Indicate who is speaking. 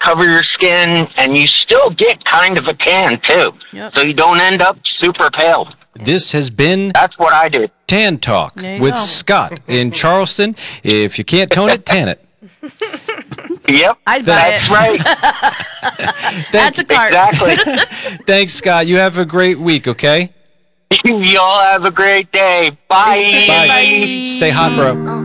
Speaker 1: cover your skin, and you still get kind of a tan, too.
Speaker 2: Yep.
Speaker 1: So you don't end up super pale.
Speaker 3: This has been
Speaker 1: That's what I did.
Speaker 3: Tan Talk
Speaker 2: There you
Speaker 3: with
Speaker 2: go.
Speaker 3: Scott in Charleston. If you can't tone it, tan it.
Speaker 1: Yep.
Speaker 2: I'd buy
Speaker 1: That's
Speaker 2: it.
Speaker 1: right.
Speaker 2: That's a cart.
Speaker 1: Exactly.
Speaker 3: Thanks, Scott. You have a great week, okay?
Speaker 1: Y'all have a great day. Bye.
Speaker 3: Bye.
Speaker 2: Bye.
Speaker 3: Stay hot, bro.